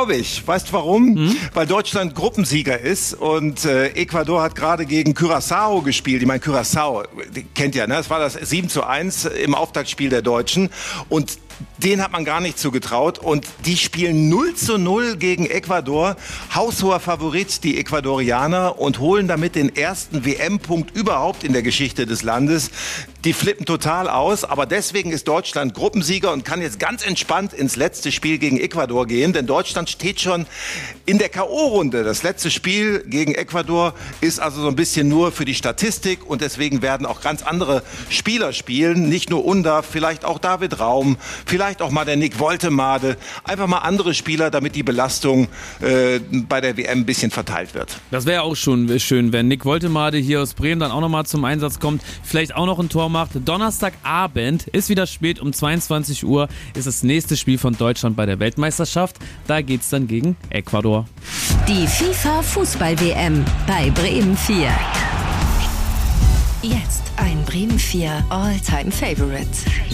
glaube ich. Weißt du warum? Weil Deutschland Gruppensieger ist und Ecuador hat gerade gegen Curaçao gespielt. Ich meine, Curaçao, kennt ihr, ne? Das war das 7:1 im Auftaktspiel der Deutschen und den hat man gar nicht zugetraut und die spielen 0:0 gegen Ecuador. Haushoher Favorit, die Ecuadorianer, und holen damit den ersten WM-Punkt überhaupt in der Geschichte des Landes. Die flippen total aus, aber deswegen ist Deutschland Gruppensieger und kann jetzt ganz entspannt ins letzte Spiel gegen Ecuador gehen, denn Deutschland steht schon in der K.O.-Runde. Das letzte Spiel gegen Ecuador ist also so ein bisschen nur für die Statistik und deswegen werden auch ganz andere Spieler spielen, nicht nur Undav, vielleicht auch David Raum, vielleicht auch mal der Nick Woltemade, einfach mal andere Spieler, damit die Belastung bei der WM ein bisschen verteilt wird. Das wäre auch schon schön, wenn Nick Woltemade hier aus Bremen dann auch nochmal zum Einsatz kommt, vielleicht auch noch ein Tor macht. Donnerstagabend ist wieder spät, um 22 Uhr ist das nächste Spiel von Deutschland bei der Weltmeisterschaft. Da geht's dann gegen Ecuador. Die FIFA-Fußball-WM bei Bremen 4. Jetzt ein Bremen 4 All-Time-Favorite.